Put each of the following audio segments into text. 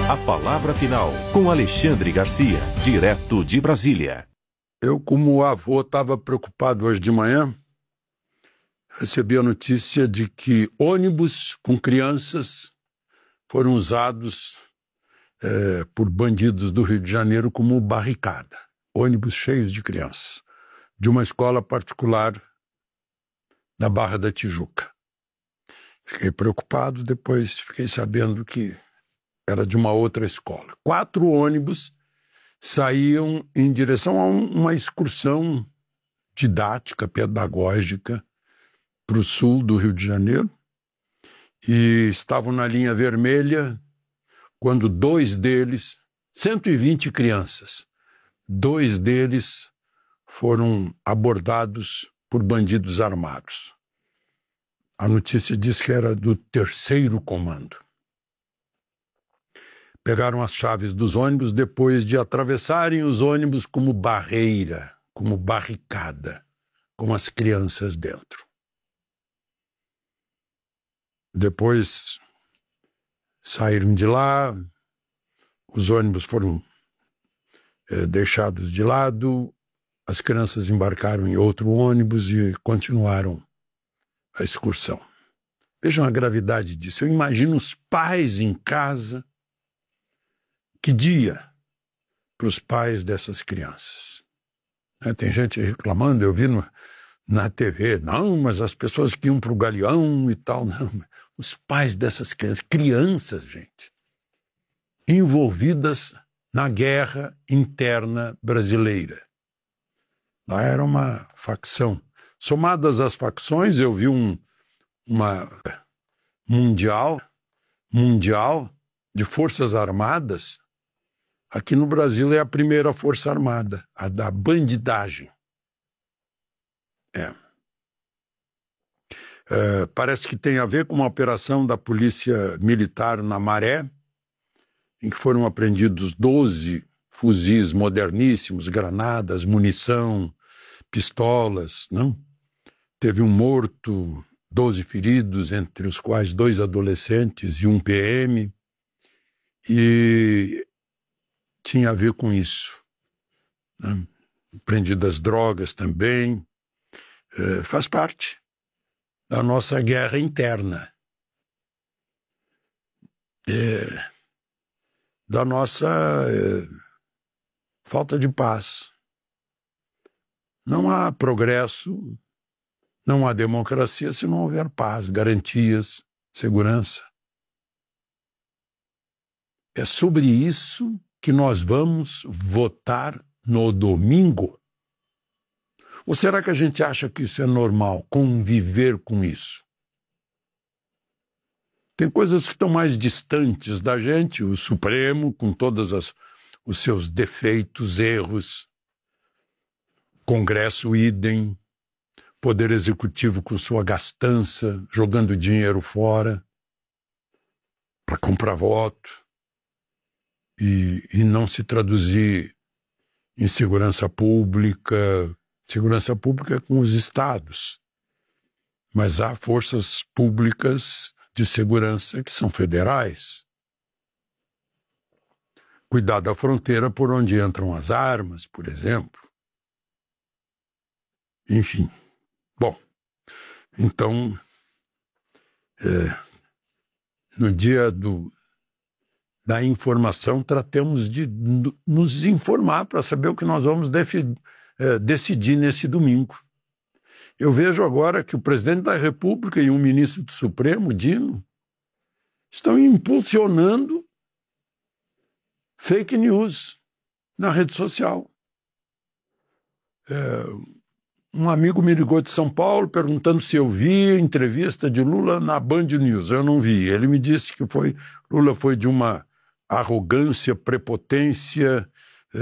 A palavra final com Alexandre Garcia, direto de Brasília. Eu, como avô, estava preocupado hoje de manhã. Recebi a notícia de que ônibus com crianças foram usados por bandidos do Rio de Janeiro como barricada. Ônibus cheios de crianças, de uma escola particular da Barra da Tijuca. Fiquei preocupado, depois fiquei sabendo que era de uma outra escola. 4 ônibus saíam em direção a uma excursão didática, pedagógica, para o sul do Rio de Janeiro, e estavam na linha vermelha quando 2 deles, 120 crianças, 2 deles foram abordados por bandidos armados. A notícia diz que era do 3º comando. Pegaram as chaves dos ônibus depois de atravessarem os ônibus como barreira, como barricada, com as crianças dentro. Depois saíram de lá, os ônibus foram deixados de lado, as crianças embarcaram em outro ônibus e continuaram a excursão. Vejam a gravidade disso. Eu imagino os pais em casa. Que dia para os pais dessas crianças. Tem gente reclamando, eu vi na TV, não, mas as pessoas que iam para o Galeão e tal, não. Os pais dessas crianças, gente, envolvidas na guerra interna brasileira. Lá era uma facção. Somadas as facções, eu vi uma mundial de forças armadas. Aqui no Brasil é a primeira força armada, a da bandidagem. Parece que tem a ver com uma operação da Polícia Militar na Maré, em que foram apreendidos 12 fuzis moderníssimos, granadas, munição, pistolas, não? Teve um morto, 12 feridos, entre os quais 2 adolescentes e um PM, e tinha a ver com isso. Né? Prendidas drogas também, faz parte da nossa guerra interna, da nossa falta de paz. Não há progresso, não há democracia se não houver paz, garantias, segurança. É sobre isso que nós vamos votar no domingo? Ou será que a gente acha que isso é normal, conviver com isso? Tem coisas que estão mais distantes da gente, o Supremo, com todos os seus defeitos, erros, Congresso idem, Poder Executivo com sua gastança, jogando dinheiro fora para comprar voto e não se traduzir em segurança pública com os estados. Mas há forças públicas de segurança que são federais. Cuidar da fronteira por onde entram as armas, por exemplo. Enfim. Bom, então, no dia da informação, tratemos de nos informar para saber o que nós vamos decidir nesse domingo. Eu vejo agora que o presidente da República e um ministro do Supremo, Dino, estão impulsionando fake news na rede social. Um amigo me ligou de São Paulo perguntando se eu vi a entrevista de Lula na Band News. Eu não vi. Ele me disse que Lula foi de uma arrogância, prepotência,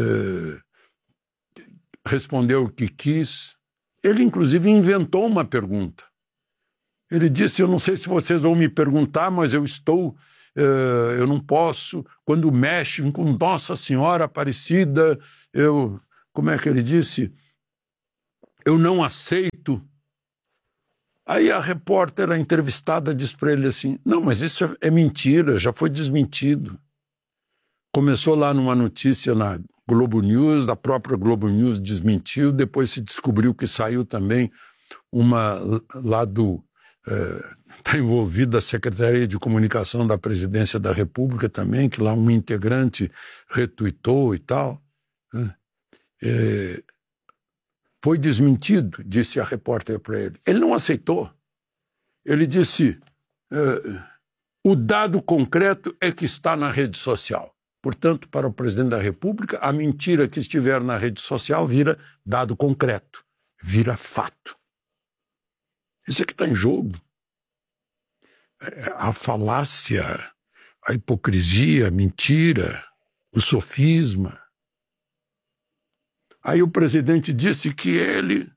respondeu o que quis. Ele, inclusive, inventou uma pergunta. Ele disse, eu não sei se vocês vão me perguntar, mas eu não posso, quando mexem com Nossa Senhora Aparecida, como é que ele disse? Eu não aceito. Aí a repórter, a entrevistada, diz para ele assim, não, mas isso é mentira, já foi desmentido. Começou lá numa notícia na Globo News, da própria Globo News desmentiu, depois se descobriu que saiu também uma lá do... Está envolvida a Secretaria de Comunicação da Presidência da República também, que lá um integrante retuitou e tal. Foi desmentido, disse a repórter para ele. Ele não aceitou. Ele disse, o dado concreto é que está na rede social. Portanto, para o presidente da República, a mentira que estiver na rede social vira dado concreto, vira fato. Isso é que está em jogo. A falácia, a hipocrisia, a mentira, o sofisma. Aí o presidente disse que ele...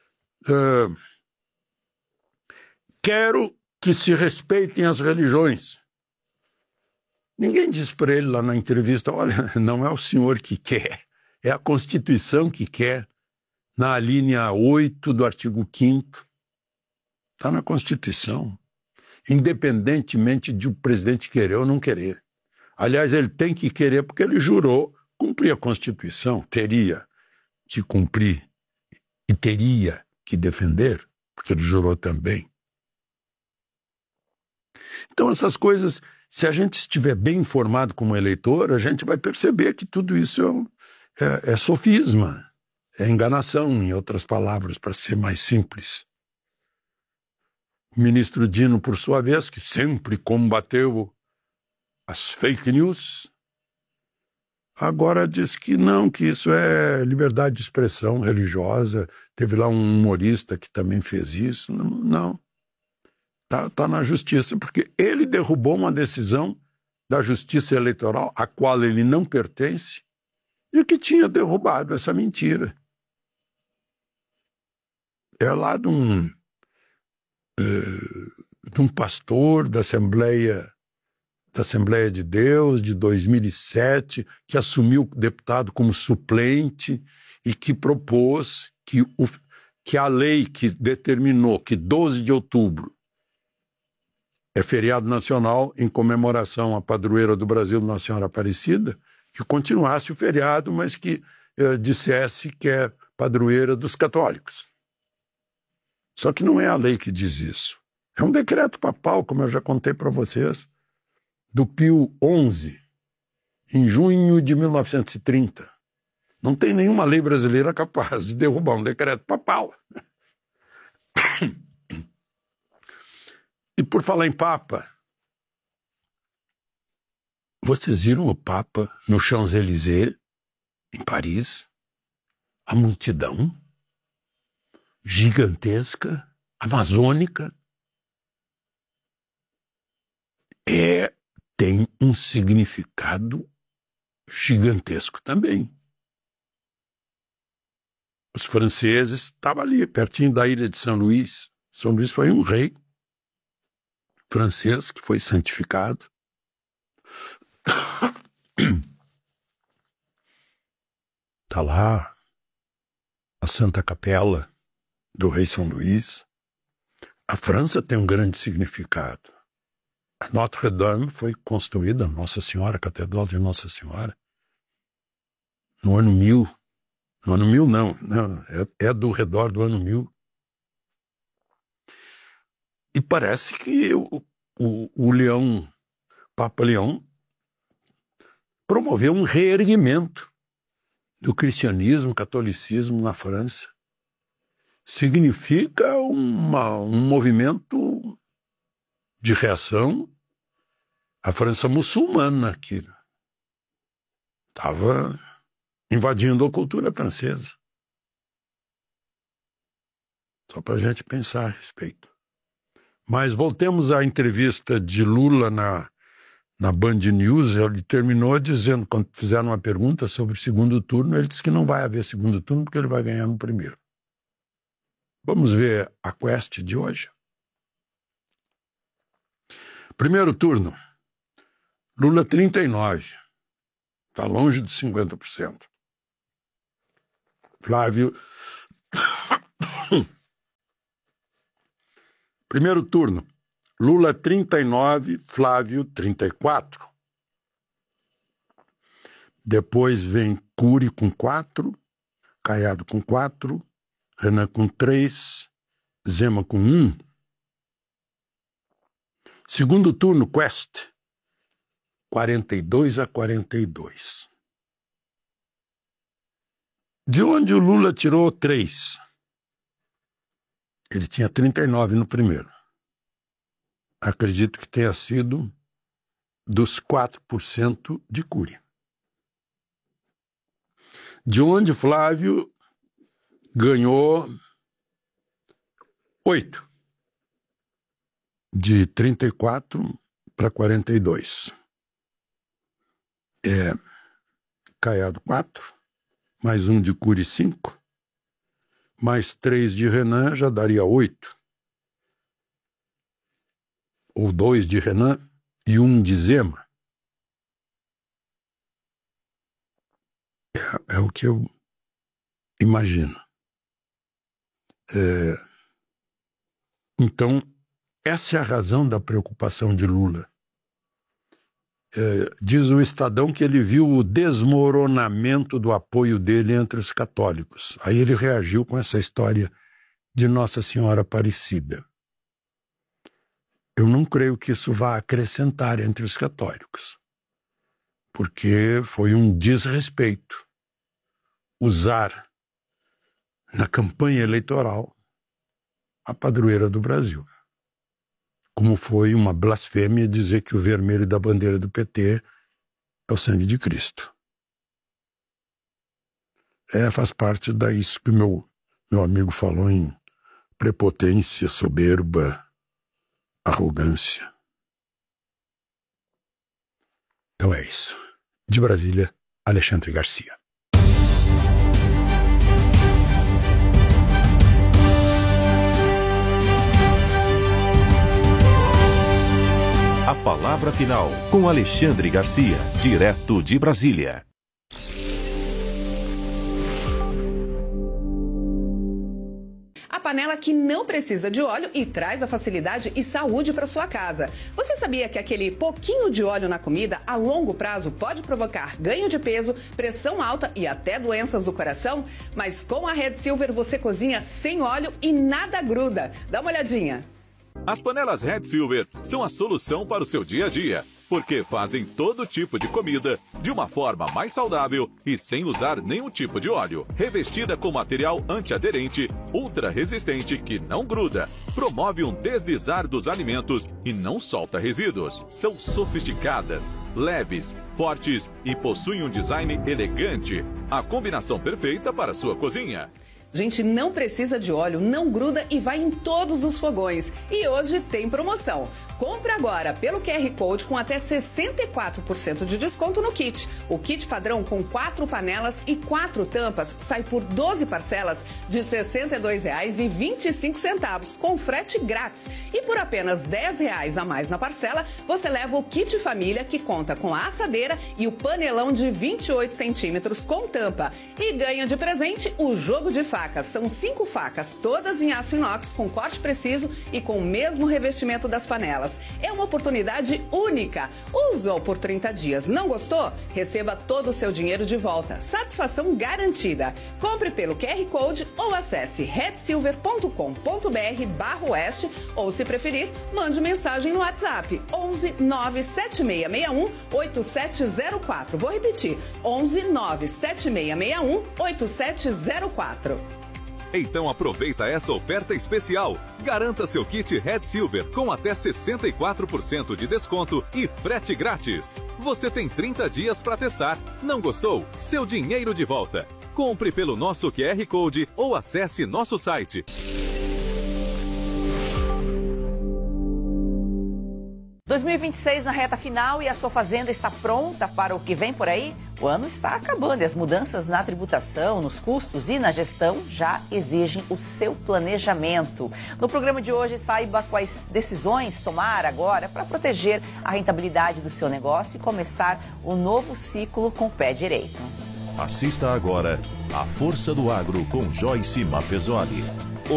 quero que se respeitem as religiões. Ninguém disse para ele lá na entrevista, olha, não é o senhor que quer, é a Constituição que quer, na linha 8 do artigo 5º. Está na Constituição, independentemente de o presidente querer ou não querer. Aliás, ele tem que querer porque ele jurou cumprir a Constituição, teria de cumprir e teria que defender, porque ele jurou também. Então, essas coisas, se a gente estiver bem informado como eleitor, a gente vai perceber que tudo isso é sofisma, é enganação, em outras palavras, para ser mais simples. O ministro Dino, por sua vez, que sempre combateu as fake news, agora diz que não, que isso é liberdade de expressão religiosa. Teve lá um humorista que também fez isso. Não. Tá na justiça, porque ele derrubou uma decisão da justiça eleitoral, a qual ele não pertence, e que tinha derrubado essa mentira. É lá de um pastor da Assembleia de Deus, de 2007, que assumiu o deputado como suplente e que propôs que a lei que determinou que 12 de outubro é feriado nacional em comemoração à padroeira do Brasil, Nossa Senhora Aparecida, que continuasse o feriado, mas que dissesse que é padroeira dos católicos. Só que não é a lei que diz isso. É um decreto papal, como eu já contei para vocês, do Pio XI, em junho de 1930. Não tem nenhuma lei brasileira capaz de derrubar um decreto papal. E por falar em Papa, vocês viram o Papa no Champs-Élysées, em Paris? A multidão gigantesca, amazônica, tem um significado gigantesco também. Os franceses estavam ali, pertinho da ilha de São Luís. São Luís foi um rei francês que foi santificado. Está lá a Santa Capela do rei São Luís. A França tem um grande significado. A Notre-Dame foi construída, Nossa Senhora, a Catedral de Nossa Senhora, no ano 1000. No ano 1000 não, é do redor do ano 1000. E parece que o Leão, Papa Leão, promoveu um reerguimento do cristianismo, catolicismo na França. Significa um movimento de reação à França muçulmana, que estava invadindo a cultura francesa. Só para a gente pensar a respeito. Mas voltemos à entrevista de Lula na Band News. Ele terminou dizendo, quando fizeram uma pergunta sobre o segundo turno, ele disse que não vai haver segundo turno porque ele vai ganhar no primeiro. Vamos ver a quest de hoje. Primeiro turno, Lula 39%. Está longe de 50%. Flávio... Primeiro turno, Lula 39%, Flávio 34%. Depois vem Cury com 4, Caiado com 4, Renan com 3, Zema com 1. Segundo turno, Quest, 42-42. De onde o Lula tirou 3? Ele tinha 39 no primeiro. Acredito que tenha sido dos 4% de Cury. De onde Flávio ganhou 8. De 34 para 42. Caiado 4, mais 1 de Cury 5, mais 3 de Renan já daria 8. Ou 2 de Renan e 1 de Zema. É o que eu imagino. Então, essa é a razão da preocupação de Lula. Diz o Estadão que ele viu o desmoronamento do apoio dele entre os católicos. Aí ele reagiu com essa história de Nossa Senhora Aparecida. Eu não creio que isso vá acrescentar entre os católicos, porque foi um desrespeito usar na campanha eleitoral a padroeira do Brasil. Como foi uma blasfêmia dizer que o vermelho da bandeira do PT é o sangue de Cristo. Faz parte disso que meu amigo falou em prepotência, soberba, arrogância. Então é isso. De Brasília, Alexandre Garcia. A palavra final com Alexandre Garcia, direto de Brasília. A panela que não precisa de óleo e traz a facilidade e saúde para sua casa. Você sabia que aquele pouquinho de óleo na comida a longo prazo pode provocar ganho de peso, pressão alta e até doenças do coração? Mas com a Red Silver você cozinha sem óleo e nada gruda. Dá uma olhadinha. As panelas Red Silver são a solução para o seu dia a dia, porque fazem todo tipo de comida de uma forma mais saudável e sem usar nenhum tipo de óleo. Revestida com material antiaderente, ultra resistente que não gruda, promove um deslizar dos alimentos e não solta resíduos. São sofisticadas, leves, fortes e possuem um design elegante. A combinação perfeita para a sua cozinha. Gente, não precisa de óleo, não gruda e vai em todos os fogões. E hoje tem promoção. Compre agora pelo QR Code com até 64% de desconto no kit. O kit padrão com 4 panelas e 4 tampas sai por 12 parcelas de R$ 62,25 com frete grátis. E por apenas R$ 10 a mais na parcela, você leva o kit família que conta com a assadeira e o panelão de 28 centímetros com tampa. E ganha de presente o jogo de facas. São 5 facas, todas em aço inox com corte preciso e com o mesmo revestimento das panelas. É uma oportunidade única. Usou por 30 dias, não gostou? Receba todo o seu dinheiro de volta. Satisfação garantida. Compre pelo QR Code ou acesse redsilver.com.br/oeste ou, se preferir, mande mensagem no WhatsApp 11 97661 8704. Vou repetir, 11 97661 8704. Então aproveita essa oferta especial. Garanta seu kit Red Silver com até 64% de desconto e frete grátis. Você tem 30 dias para testar. Não gostou? Seu dinheiro de volta. Compre pelo nosso QR Code ou acesse nosso site. 2026 na reta final e a sua fazenda está pronta para o que vem por aí? O ano está acabando e as mudanças na tributação, nos custos e na gestão já exigem o seu planejamento. No programa de hoje, saiba quais decisões tomar agora para proteger a rentabilidade do seu negócio e começar o novo ciclo com o pé direito. Assista agora a Força do Agro com Joyce Mafezoli.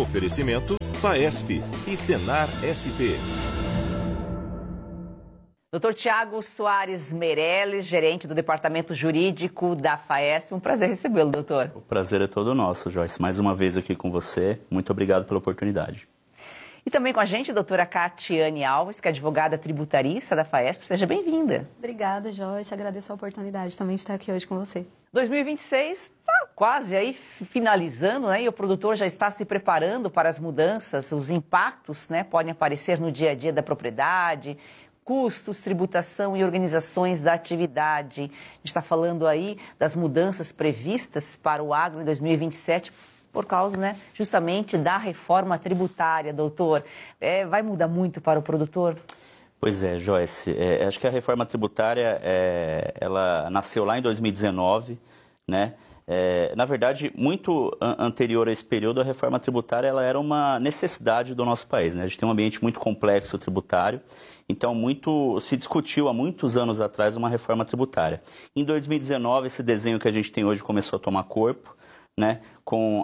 Oferecimento FAESP e Senar SP. Dr. Tiago Soares Meirelles, gerente do Departamento Jurídico da FAESP. Um prazer recebê-lo, doutor. O prazer é todo nosso, Joyce. Mais uma vez aqui com você. Muito obrigado pela oportunidade. E também com a gente, a doutora Catiane Alves, que é advogada tributarista da FAESP. Seja bem-vinda. Obrigada, Joyce. Agradeço a oportunidade também de estar aqui hoje com você. 2026 está quase aí finalizando, né? E o produtor já está se preparando para as mudanças. Os impactos, né, podem aparecer no dia a dia da propriedade, custos, tributação e organizações da atividade. A gente está falando aí das mudanças previstas para o agro em 2027 por causa, né, justamente da reforma tributária, doutor. Vai mudar muito para o produtor? Pois é, Joyce. Acho que a reforma tributária, ela nasceu lá em 2019, né? Na verdade, muito anterior a esse período, a reforma tributária ela era uma necessidade do nosso país, né? A gente tem um ambiente muito complexo tributário, então se discutiu há muitos anos atrás uma reforma tributária. Em 2019, esse desenho que a gente tem hoje começou a tomar corpo, né, com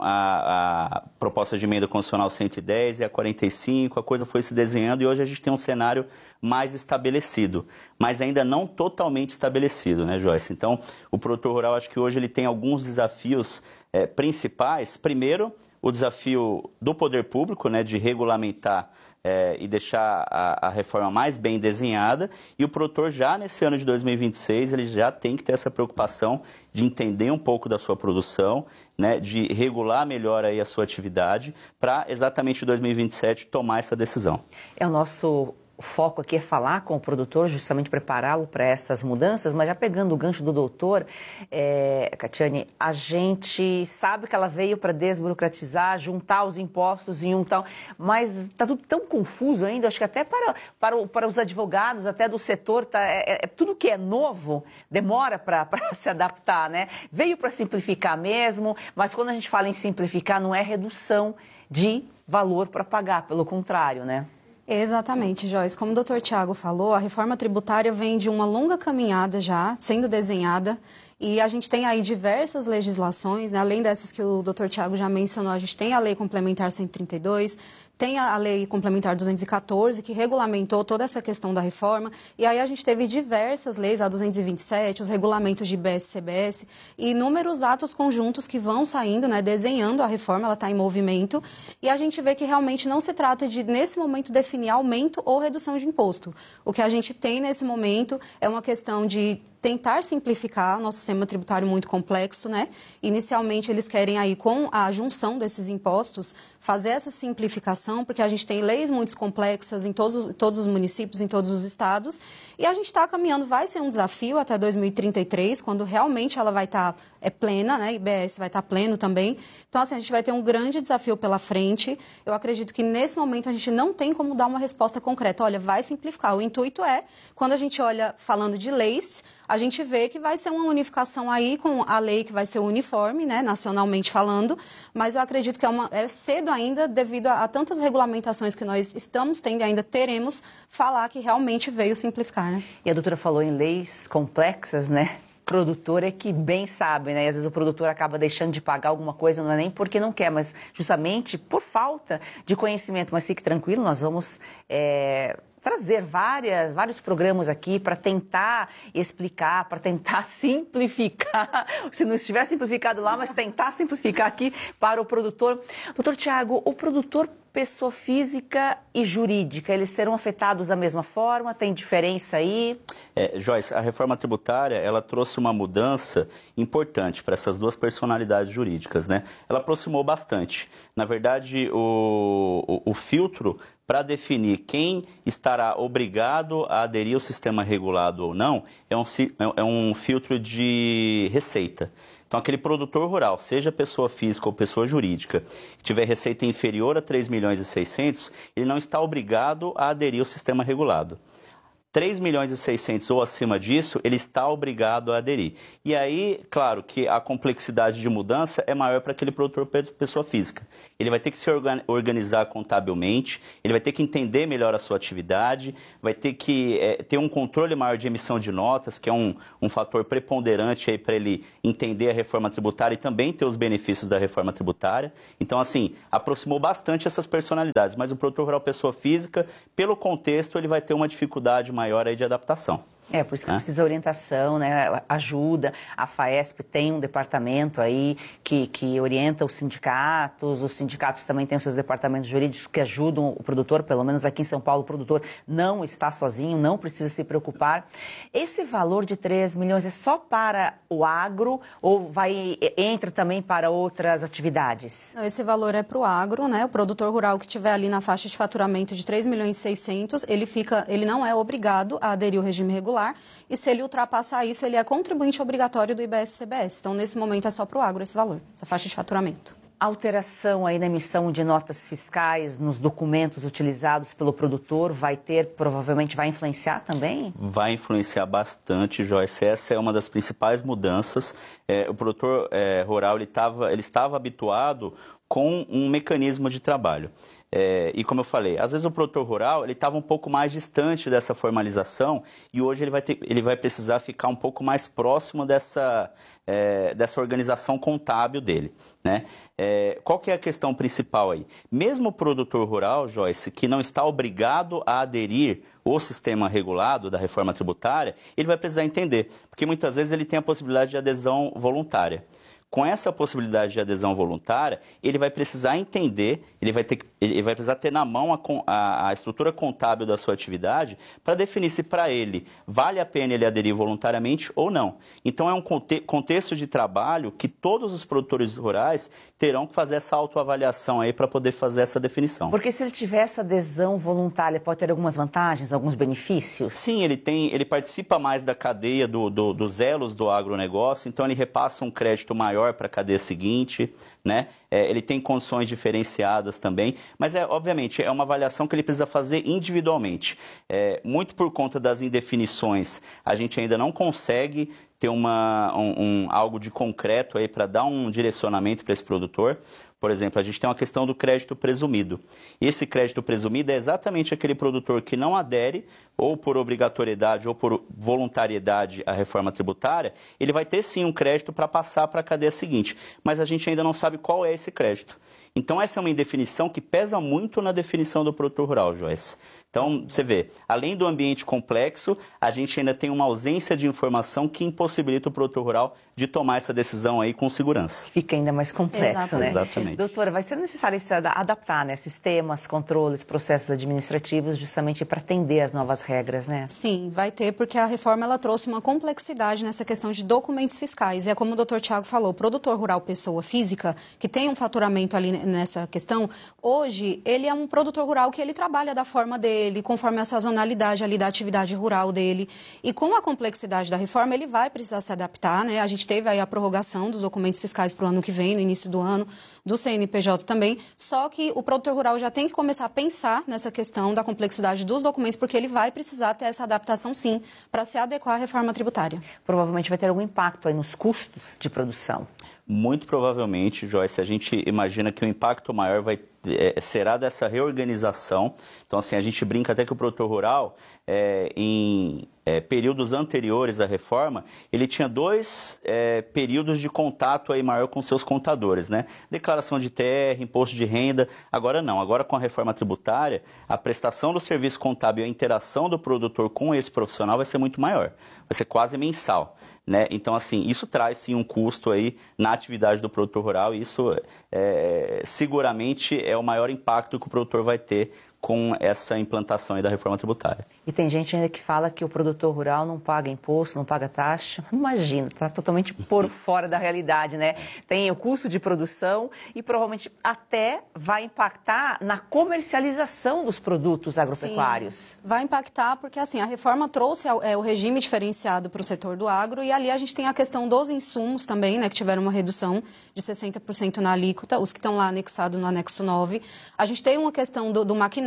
a proposta de emenda constitucional 110 e a 45, a coisa foi se desenhando e hoje a gente tem um cenário mais estabelecido, mas ainda não totalmente estabelecido, né, Joyce? Então, o produtor rural, acho que hoje ele tem alguns desafios principais. Primeiro, o desafio do poder público, né, de regulamentar e deixar a reforma mais bem desenhada, e o produtor já nesse ano de 2026, ele já tem que ter essa preocupação de entender um pouco da sua produção, né, de regular melhor aí a sua atividade, para exatamente em 2027 tomar essa decisão. É o nosso foco aqui é falar com o produtor, justamente prepará-lo para essas mudanças, mas já pegando o gancho do doutor, Catiane, a gente sabe que ela veio para desburocratizar, juntar os impostos em um tal, mas está tudo tão confuso ainda, acho que até para os advogados, até do setor, tudo que é novo demora para se adaptar, né? Veio para simplificar mesmo, mas quando a gente fala em simplificar, não é redução de valor para pagar, pelo contrário, né? Exatamente, Joyce. Como o doutor Tiago falou, a reforma tributária vem de uma longa caminhada já, sendo desenhada, e a gente tem aí diversas legislações, né? Além dessas que o doutor Tiago já mencionou, a gente tem a Lei Complementar 132, tem a Lei Complementar 214, que regulamentou toda essa questão da reforma, e aí a gente teve diversas leis, a 227, os regulamentos de IBS e CBS, e inúmeros atos conjuntos que vão saindo, né, desenhando a reforma, ela está em movimento, e a gente vê que realmente não se trata de, nesse momento, definir aumento ou redução de imposto. O que a gente tem nesse momento é uma questão de tentar simplificar o nosso sistema tributário muito complexo, né? Inicialmente, eles querem aí, com a junção desses impostos, fazer essa simplificação, porque a gente tem leis muito complexas em todos os municípios, em todos os estados, e a gente está caminhando, vai ser um desafio até 2033, quando realmente ela vai estar plena, né? IBS vai estar pleno também. Então, assim, a gente vai ter um grande desafio pela frente. Eu acredito que, nesse momento, a gente não tem como dar uma resposta concreta. Olha, vai simplificar. O intuito é, quando a gente olha falando de leis, a gente vê que vai ser uma unificação aí com a lei que vai ser uniforme, né, nacionalmente falando, mas eu acredito que é cedo ainda, devido a tantas regulamentações que nós estamos tendo e ainda teremos, falar que realmente veio simplificar, né? E a doutora falou em leis complexas, né? Produtor é que bem sabe, né? E às vezes o produtor acaba deixando de pagar alguma coisa, não é nem porque não quer, mas justamente por falta de conhecimento. Mas fique tranquilo, nós vamos trazer vários programas aqui para tentar explicar, para tentar simplificar, se não estiver simplificado lá, mas tentar simplificar aqui para o produtor. Doutor Tiago, o produtor pessoa física e jurídica, eles serão afetados da mesma forma? Tem diferença aí? Joyce, a reforma tributária, ela trouxe uma mudança importante para essas duas personalidades jurídicas, né? Ela aproximou bastante. Na verdade, o filtro para definir quem estará obrigado a aderir ao sistema regulado ou não é um filtro de receita. Então, aquele produtor rural, seja pessoa física ou pessoa jurídica, que tiver receita inferior a 3 milhões e 600, ele não está obrigado a aderir ao sistema regulado. 3 milhões e 600 ou acima disso, ele está obrigado a aderir. E aí, claro que a complexidade de mudança é maior para aquele produtor pessoa física. ele vai ter que se organizar contabilmente, ele vai ter que entender melhor a sua atividade, vai ter que ter um controle maior de emissão de notas, que é um fator preponderante para ele entender a reforma tributária e também ter os benefícios da reforma tributária. Então, assim, aproximou bastante essas personalidades, mas o produtor rural pessoa física, pelo contexto, ele vai ter uma dificuldade maior aí de adaptação. Por isso que precisa orientação, né? Ajuda. A FAESP tem um departamento aí que orienta os sindicatos também têm os seus departamentos jurídicos que ajudam o produtor, pelo menos aqui em São Paulo o produtor não está sozinho, não precisa se preocupar. Esse valor de 3 milhões é só para o agro ou entra também para outras atividades? Não, esse valor é para o agro, né? O produtor rural que estiver ali na faixa de faturamento de 3 milhões e 600, ele não é obrigado a aderir ao regime regular. E se ele ultrapassar isso, ele é contribuinte obrigatório do IBS-CBS. Então, nesse momento, é só para o agro esse valor, essa faixa de faturamento. Alteração aí na emissão de notas fiscais nos documentos utilizados pelo produtor provavelmente vai influenciar também? Vai influenciar bastante, Joyce. Essa é uma das principais mudanças. O produtor rural ele estava habituado com um mecanismo de trabalho. E como eu falei, às vezes o produtor rural ele estava um pouco mais distante dessa formalização e hoje ele vai precisar ficar um pouco mais próximo dessa organização contábil dele, né? Qual que é a questão principal aí? Mesmo o produtor rural, Joyce, que não está obrigado a aderir ao sistema regulado da reforma tributária, ele vai precisar entender, porque muitas vezes ele tem a possibilidade de adesão voluntária. Com essa possibilidade de adesão voluntária, ele vai precisar entender, ele vai precisar ter na mão a estrutura contábil da sua atividade para definir se para ele vale a pena ele aderir voluntariamente ou não. Então é um contexto de trabalho que todos os produtores rurais terão que fazer essa autoavaliação aí para poder fazer essa definição. Porque se ele tiver essa adesão voluntária, pode ter algumas vantagens, alguns benefícios? Sim, ele participa mais da cadeia dos elos do agronegócio, então ele repassa um crédito maior para a cadeia seguinte, né? Ele tem condições diferenciadas também, mas obviamente é uma avaliação que ele precisa fazer individualmente. Muito por conta das indefinições, a gente ainda não consegue ter algo de concreto aí para dar um direcionamento para esse produtor. Por exemplo, a gente tem uma questão do crédito presumido. Esse crédito presumido é exatamente aquele produtor que não adere, ou por obrigatoriedade ou por voluntariedade à reforma tributária, ele vai ter sim um crédito para passar para a cadeia seguinte, mas a gente ainda não sabe qual é esse crédito. Então essa é uma indefinição que pesa muito na definição do produtor rural, Joyce. Então, você vê, além do ambiente complexo, a gente ainda tem uma ausência de informação que impossibilita o produtor rural de tomar essa decisão aí com segurança. Fica ainda mais complexo, né? Exatamente. Doutora, vai ser necessário se adaptar, né? Sistemas, controles, processos administrativos, justamente para atender as novas regras, né? Sim, vai ter, porque a reforma ela trouxe uma complexidade nessa questão de documentos fiscais. E é como o doutor Tiago falou, o produtor rural, pessoa física, que tem um faturamento ali nessa questão, hoje ele é um produtor rural que ele trabalha da forma dele, conforme a sazonalidade ali da atividade rural dele. E com a complexidade da reforma, ele vai precisar se adaptar, né? A gente teve aí a prorrogação dos documentos fiscais para o ano que vem, no início do ano, do CNPJ também, só que o produtor rural já tem que começar a pensar nessa questão da complexidade dos documentos, porque ele vai precisar ter essa adaptação, sim, para se adequar à reforma tributária. Provavelmente vai ter algum impacto aí nos custos de produção. Muito provavelmente, Joyce, a gente imagina que o impacto maior será dessa reorganização. Então, assim, a gente brinca até que o produtor rural, em períodos anteriores à reforma, ele tinha 2 períodos de contato aí maior com seus contadores, né? Declaração de terra, imposto de renda. Agora não, agora com a reforma tributária, a prestação do serviço contábil e a interação do produtor com esse profissional vai ser muito maior. Vai ser quase mensal. Né? Então, assim, isso traz sim um custo aí na atividade do produtor rural e isso seguramente é o maior impacto que o produtor vai ter com essa implantação aí da reforma tributária. E tem gente ainda que fala que o produtor rural não paga imposto, não paga taxa. Imagina, está totalmente por fora da realidade, né? Tem o custo de produção e provavelmente até vai impactar na comercialização dos produtos agropecuários. Sim, vai impactar porque assim, a reforma trouxe o regime diferenciado para o setor do agro e ali a gente tem a questão dos insumos também, né, que tiveram uma redução de 60% na alíquota, os que estão lá anexados no anexo 9. A gente tem uma questão do maquinário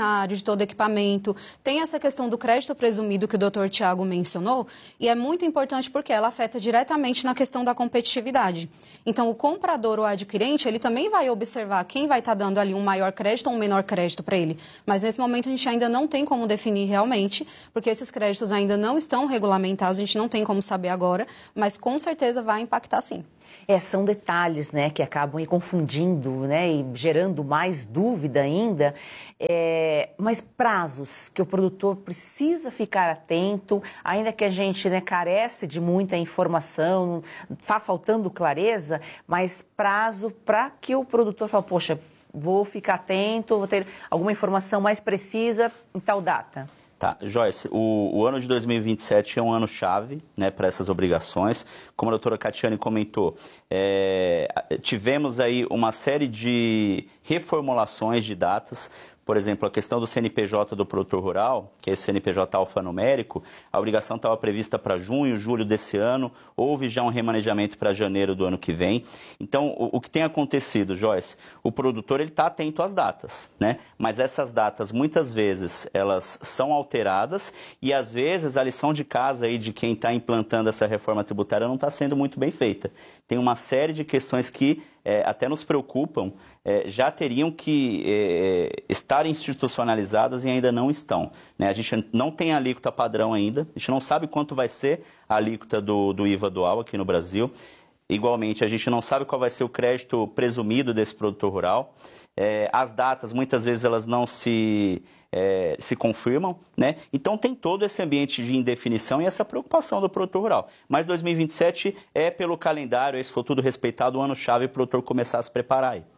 maquinário, de todo equipamento. Tem essa questão do crédito presumido que o Dr. Tiago mencionou, e é muito importante porque ela afeta diretamente na questão da competitividade. Então, o comprador ou adquirente, ele também vai observar quem vai estar dando ali um maior crédito ou um menor crédito para ele. Mas, nesse momento, a gente ainda não tem como definir realmente, porque esses créditos ainda não estão regulamentados, a gente não tem como saber agora, mas com certeza vai impactar sim. São detalhes, né, que acabam aí confundindo, né, e gerando mais dúvida ainda. Mas prazos que o produtor precisa ficar atento, ainda que a gente, né, carece de muita informação, está faltando clareza, mas prazo para que o produtor fale, poxa, vou ficar atento, vou ter alguma informação mais precisa em tal data. Tá, Joyce, o ano de 2027 é um ano chave, né, para essas obrigações. Como a doutora Catiane comentou, tivemos aí uma série de reformulações de datas. Por exemplo, a questão do CNPJ do produtor rural, que é esse CNPJ alfanumérico, a obrigação estava prevista para junho, julho desse ano, houve já um remanejamento para janeiro do ano que vem. Então, o que tem acontecido, Joyce, o produtor está atento às datas, né? Mas essas datas, muitas vezes, elas são alteradas e, às vezes, a lição de casa aí de quem está implantando essa reforma tributária não está sendo muito bem feita. Tem uma série de questões que até nos preocupam, já teriam que estar institucionalizadas e ainda não estão, né? A gente não tem a alíquota padrão ainda, a gente não sabe quanto vai ser a alíquota do IVA dual aqui no Brasil. Igualmente, a gente não sabe qual vai ser o crédito presumido desse produtor rural. As datas, muitas vezes, elas não se confirmam, né? Então, tem todo esse ambiente de indefinição e essa preocupação do produtor rural. Mas 2027 é pelo calendário, se for tudo respeitado, o ano-chave para o produtor começar a se preparar aí.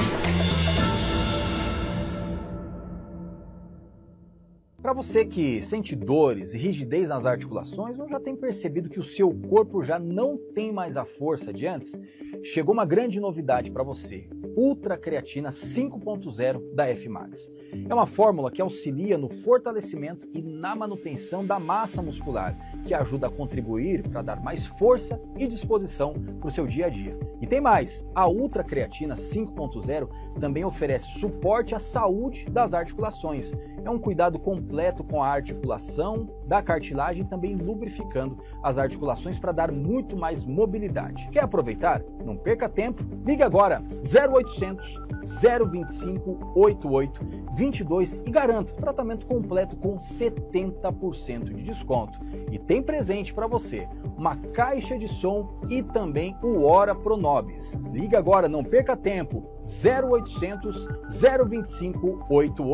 Para você que sente dores e rigidez nas articulações ou já tem percebido que o seu corpo já não tem mais a força de antes, chegou uma grande novidade para você, Ultra Creatina 5.0 da F-Max. É uma fórmula que auxilia no fortalecimento e na manutenção da massa muscular, que ajuda a contribuir para dar mais força e disposição para o seu dia a dia. E tem mais, a Ultra Creatina 5.0 também oferece suporte à saúde das articulações. É um cuidado completo com a articulação da cartilagem e também lubrificando as articulações para dar muito mais mobilidade. Quer aproveitar? Não perca tempo, ligue agora 0800 025 8822 e garanta o tratamento completo com 70% de desconto. E tem presente para você, uma caixa de som e também o Ora Pronobis. Ligue agora, não perca tempo, 0800 025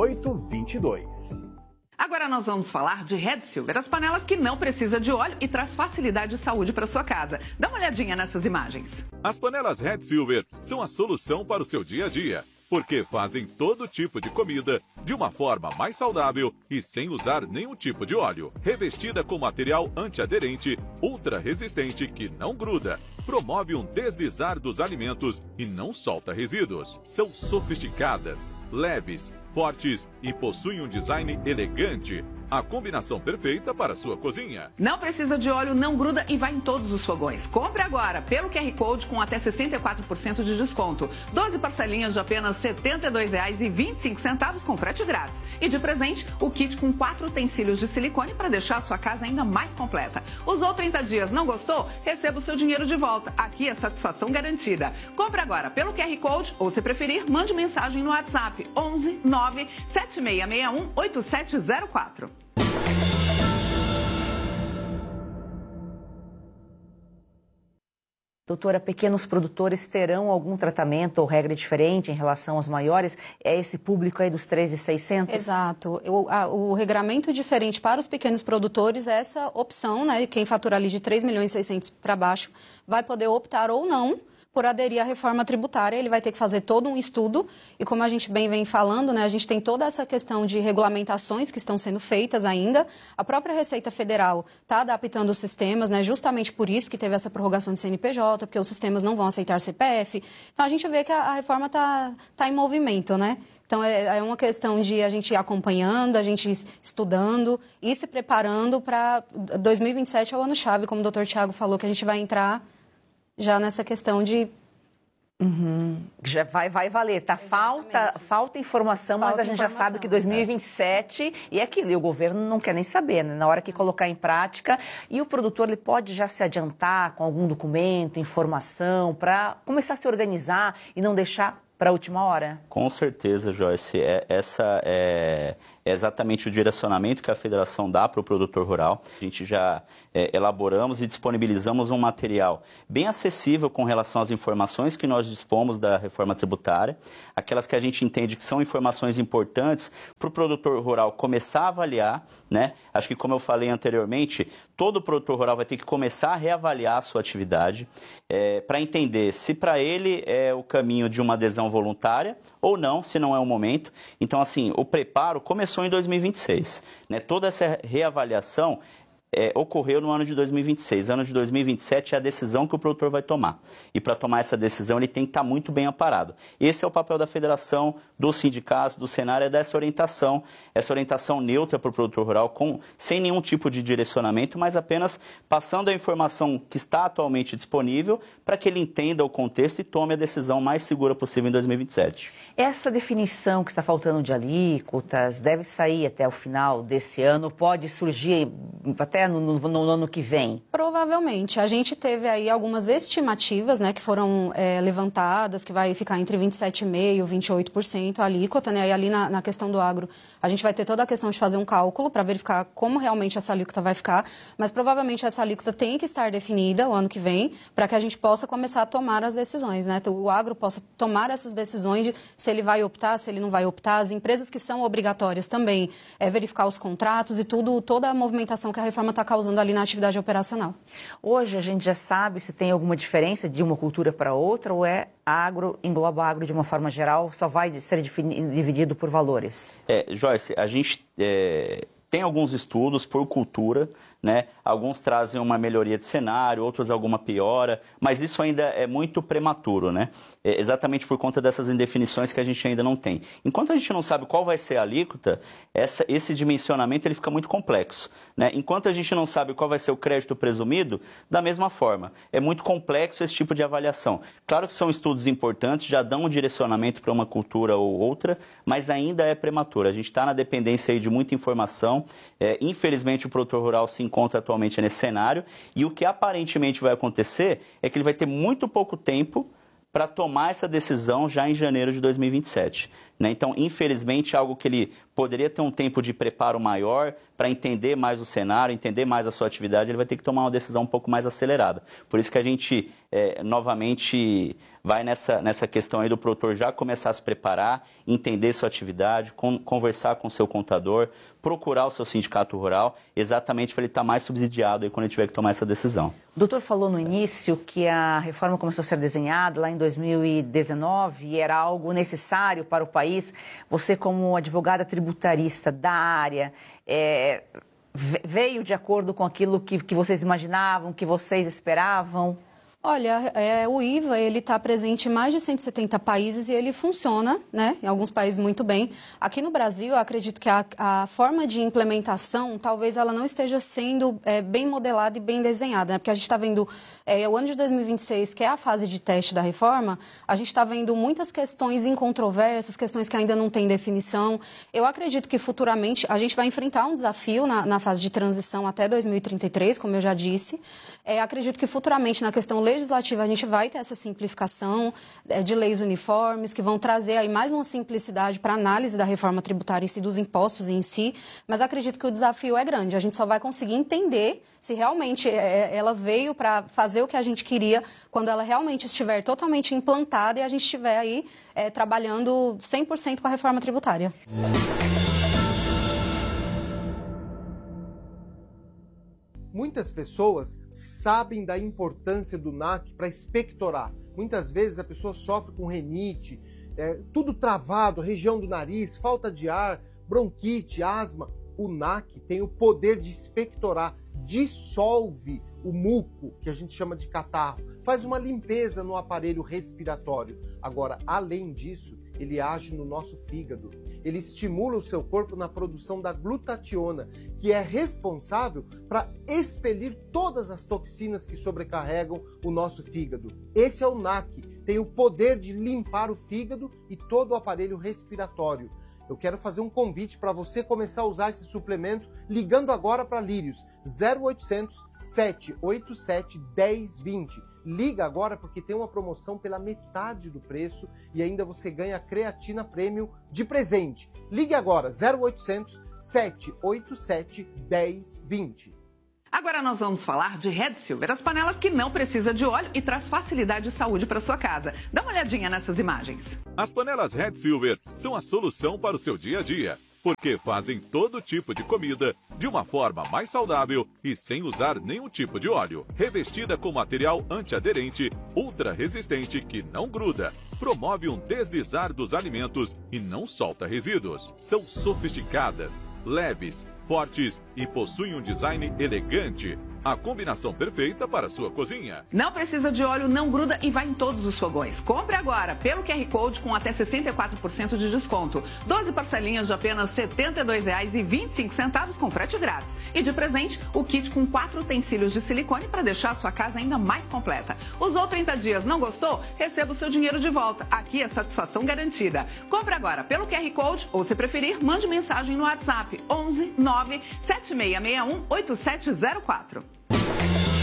8822. Agora nós vamos falar de Red Silver, as panelas que não precisa de óleo e traz facilidade e saúde para sua casa. Dá uma olhadinha nessas imagens. As panelas Red Silver são a solução para o seu dia a dia, porque fazem todo tipo de comida de uma forma mais saudável e sem usar nenhum tipo de óleo. Revestida com material antiaderente, ultra resistente que não gruda, promove um deslizar dos alimentos e não solta resíduos. São sofisticadas, leves, fortes e possuem um design elegante. A combinação perfeita para a sua cozinha. Não precisa de óleo, não gruda e vai em todos os fogões. Compre agora pelo QR Code com até 64% de desconto. 12 parcelinhas de apenas R$ 72,25 com frete grátis. E de presente, o kit com 4 utensílios de silicone para deixar a sua casa ainda mais completa. Usou 30 dias, não gostou? Receba o seu dinheiro de volta. Aqui é satisfação garantida. Compre agora pelo QR Code ou, se preferir, mande mensagem no WhatsApp 11 9 7661 8704. Doutora, pequenos produtores terão algum tratamento ou regra diferente em relação aos maiores? É esse público aí dos 3.600? Exato. O regramento diferente para os pequenos produtores é essa opção, né? Quem fatura ali de 3.600.000 para baixo vai poder optar ou não por aderir à reforma tributária. Ele vai ter que fazer todo um estudo e, como a gente bem vem falando, né, a gente tem toda essa questão de regulamentações que estão sendo feitas ainda. A própria Receita Federal está adaptando os sistemas, né, justamente por isso que teve essa prorrogação de CNPJ, porque os sistemas não vão aceitar CPF. Então, a gente vê que a reforma está em movimento, né? Então, é uma questão de a gente ir acompanhando, a gente ir estudando e se preparando para 2027 é o ano-chave, como o doutor Tiago falou, que a gente vai entrar já nessa questão de Já vai valer, tá? Falta informação, mas a gente já sabe que 2027 e aquilo, e o governo não quer nem saber, né? Na hora que colocar em prática, e o produtor ele pode já se adiantar com algum documento, informação, para começar a se organizar e não deixar para a última hora? Com certeza, Joyce. Essa é exatamente o direcionamento que a federação dá para o produtor rural. A gente já elaboramos e disponibilizamos um material bem acessível com relação às informações que nós dispomos da reforma tributária, aquelas que a gente entende que são informações importantes para o produtor rural começar a avaliar, né? Acho que, como eu falei anteriormente, todo produtor rural vai ter que começar a reavaliar a sua atividade para entender se para ele é o caminho de uma adesão voluntária ou não, se não é o momento. Então, assim, o preparo começou em 2026, né? Toda essa reavaliação ocorreu no ano de 2026. Ano de 2027 é a decisão que o produtor vai tomar. E para tomar essa decisão, ele tem que estar muito bem amparado. Esse é o papel da federação, dos sindicatos, do Senar, é dessa orientação neutra para o produtor rural, sem nenhum tipo de direcionamento, mas apenas passando a informação que está atualmente disponível para que ele entenda o contexto e tome a decisão mais segura possível em 2027. Essa definição que está faltando de alíquotas deve sair até o final desse ano, pode surgir até no ano que vem? Provavelmente. A gente teve aí algumas estimativas, né, que foram levantadas, que vai ficar entre 27,5% e 28% a alíquota, né? E ali na questão do agro, a gente vai ter toda a questão de fazer um cálculo para verificar como realmente essa alíquota vai ficar, mas provavelmente essa alíquota tem que estar definida o ano que vem, para que a gente possa começar a tomar as decisões, né? Então, o agro possa tomar essas decisões de se ele vai optar, se ele não vai optar. As empresas que são obrigatórias também verificar os contratos e toda a movimentação que a reforma está causando ali na atividade operacional. Hoje a gente já sabe se tem alguma diferença de uma cultura para outra ou engloba agro de uma forma geral, só vai ser dividido por valores? Joyce, a gente tem alguns estudos por cultura, né? Alguns trazem uma melhoria de cenário, outros alguma piora, mas isso ainda é muito prematuro, né? Exatamente por conta dessas indefinições que a gente ainda não tem. Enquanto a gente não sabe qual vai ser a alíquota, esse dimensionamento ele fica muito complexo, né? Enquanto a gente não sabe qual vai ser o crédito presumido, da mesma forma, é muito complexo esse tipo de avaliação. Claro que são estudos importantes, já dão um direcionamento para uma cultura ou outra, mas ainda é prematuro. A gente está na dependência aí de muita informação. Infelizmente, o produtor rural se encontra atualmente nesse cenário, e o que aparentemente vai acontecer é que ele vai ter muito pouco tempo para tomar essa decisão já em janeiro de 2027. Né? Então, infelizmente, algo que ele poderia ter um tempo de preparo maior para entender mais o cenário, entender mais a sua atividade, ele vai ter que tomar uma decisão um pouco mais acelerada. Por isso que a gente, novamente, vai nessa questão aí do produtor já começar a se preparar, entender sua atividade, conversar com o seu contador, procurar o seu sindicato rural, exatamente para ele estar mais subsidiado aí quando ele tiver que tomar essa decisão. O doutor falou no início que a reforma começou a ser desenhada lá em 2019 e era algo necessário para o país. Você, como advogada tributarista da área, veio de acordo com aquilo que vocês imaginavam, que vocês esperavam? Olha, o IVA, ele está presente em mais de 170 países e ele funciona, né, em alguns países muito bem. Aqui no Brasil, eu acredito que a forma de implementação, talvez ela não esteja sendo bem modelada e bem desenhada, né, porque a gente está vendo, o ano de 2026, que é a fase de teste da reforma, a gente está vendo muitas questões incontroversas, questões que ainda não têm definição. Eu acredito que futuramente a gente vai enfrentar um desafio na fase de transição até 2033, como eu já disse. Acredito que futuramente, na questão legislativa, a gente vai ter essa simplificação de leis uniformes, que vão trazer aí mais uma simplicidade para a análise da reforma tributária em si, dos impostos em si, mas acredito que o desafio é grande. A gente só vai conseguir entender se realmente ela veio para fazer o que a gente queria quando ela realmente estiver totalmente implantada e a gente estiver aí trabalhando 100% com a reforma tributária. Muitas pessoas sabem da importância do NAC para expectorar. Muitas vezes a pessoa sofre com rinite, tudo travado, região do nariz, falta de ar, bronquite, asma. O NAC tem o poder de expectorar, dissolve o muco, que a gente chama de catarro, faz uma limpeza no aparelho respiratório. Agora, além disso, ele age no nosso fígado. ele estimula o seu corpo na produção da glutationa, que é responsável para expelir todas as toxinas que sobrecarregam o nosso fígado. Esse é o NAC, tem o poder de limpar o fígado e todo o aparelho respiratório. Eu quero fazer um convite para você começar a usar esse suplemento ligando agora para Lírios, 0800 787 1020. Liga agora porque tem uma promoção pela metade do preço e ainda você ganha a creatina premium de presente. Ligue agora, 0800 787 1020. Agora nós vamos falar de Red Silver, as panelas que não precisam de óleo e traz facilidade de saúde para sua casa. Dá uma olhadinha nessas imagens. As panelas Red Silver são a solução para o seu dia a dia, porque fazem todo tipo de comida de uma forma mais saudável e sem usar nenhum tipo de óleo. Revestida com material antiaderente, ultra resistente que não gruda, promove um deslizar dos alimentos e não solta resíduos. São sofisticadas, leves, fortes e possuem um design elegante. A combinação perfeita para a sua cozinha. Não precisa de óleo, não gruda e vai em todos os fogões. Compre agora pelo QR Code com até 64% de desconto. 12 parcelinhas de apenas R$ 72,25 com frete grátis. E de presente, o kit com 4 utensílios de silicone para deixar a sua casa ainda mais completa. Usou 30 dias, não gostou? Receba o seu dinheiro de volta. Aqui é satisfação garantida. Compre agora pelo QR Code ou, se preferir, mande mensagem no WhatsApp 11 9 7661 8704.